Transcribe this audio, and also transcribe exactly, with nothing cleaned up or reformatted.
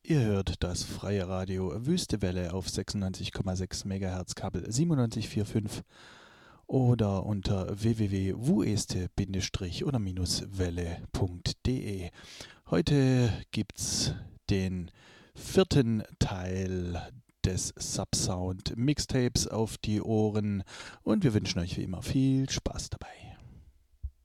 Ihr hört das freie Radio Wüstewelle auf sechsundneunzig Komma sechs Megahertz, Kabel siebenundneunzig Komma vierundvierzig oder unter w w w punkt wueste oder minus welle punkt de. Heute gibt's den vierten Teil des Subsound Mixtapes auf die Ohren und wir wünschen euch wie immer viel Spaß dabei.